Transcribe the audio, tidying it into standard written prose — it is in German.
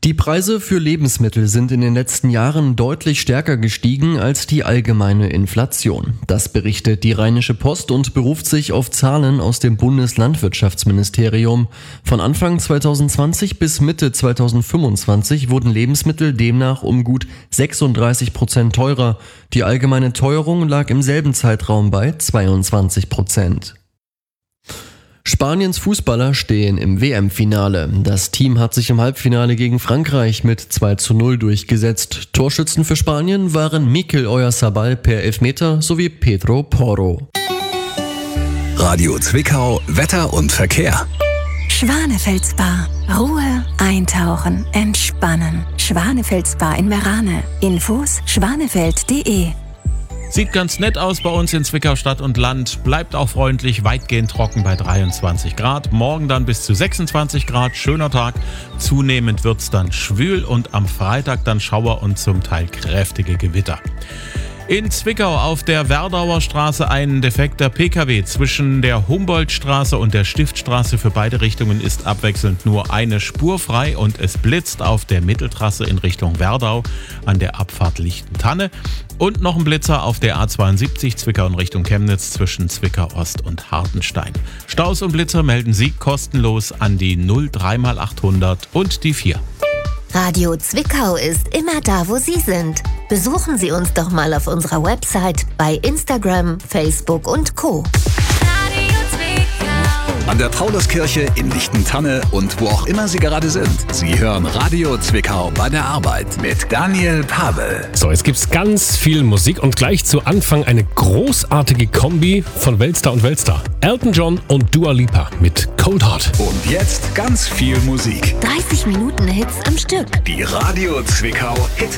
Die Preise für Lebensmittel sind in den letzten Jahren deutlich stärker gestiegen als die allgemeine Inflation. Das berichtet die Rheinische Post und beruft sich auf Zahlen aus dem Bundeslandwirtschaftsministerium. Von Anfang 2020 bis Mitte 2025 wurden Lebensmittel demnach um gut 36% teurer. Die allgemeine Teuerung lag im selben Zeitraum bei 22%. Spaniens Fußballer stehen im WM-Finale. Das Team hat sich im Halbfinale gegen Frankreich mit 2:0 durchgesetzt. Torschützen für Spanien waren Mikel Oyarzabal per Elfmeter sowie Pedro Porro. Radio Zwickau, Wetter und Verkehr. Schwanefels-Spa. Ruhe, eintauchen, entspannen. Schwanefels-Spa in Merane. Infos schwanefeld.de. Sieht ganz nett aus bei uns in Zwickau Stadt und Land, bleibt auch freundlich, weitgehend trocken bei 23 Grad. Morgen dann bis zu 26 Grad, schöner Tag. Zunehmend wird's dann schwül und am Freitag dann Schauer und zum Teil kräftige Gewitter. In Zwickau auf der Werdauer Straße ein defekter PKW. Zwischen der Humboldtstraße und der Stiftstraße für beide Richtungen ist abwechselnd nur eine Spur frei und es blitzt auf der Mitteltrasse in Richtung Werdau an der Abfahrt Lichtentanne. Und noch ein Blitzer auf der A72 Zwickau in Richtung Chemnitz zwischen Zwickau Ost und Hartenstein. Staus und Blitzer melden Sie kostenlos an die 03x800 und die 4. Radio Zwickau ist immer da, wo Sie sind. Besuchen Sie uns doch mal auf unserer Website, bei Instagram, Facebook und Co. Radio Zwickau. An der Pauluskirche, in Lichtentanne und wo auch immer Sie gerade sind. Sie hören Radio Zwickau bei der Arbeit mit Daniel Pavel. So, jetzt gibt's ganz viel Musik und gleich zu Anfang eine großartige Kombi von Weltstar und Weltstar. Elton John und Dua Lipa mit Cold Heart. Und jetzt ganz viel Musik. 30 Minuten Hits am Stück. Die Radio Zwickau Hit